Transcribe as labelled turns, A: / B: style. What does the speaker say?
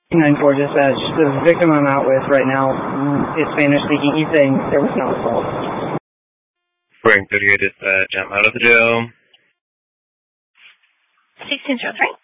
A: 9-4 dispatch. The victim I'm out with right now is Spanish speaking. He's saying there was no assault.
B: Frank 38 dispatch, I'm out of the jail.
C: 1603.